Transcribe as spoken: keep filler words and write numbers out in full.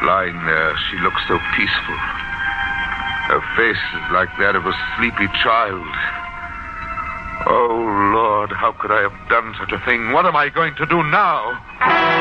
Lying there, she looks so peaceful. Her face is like that of a sleepy child. Oh, Lord, how could I have done such a thing? What am I going to do now?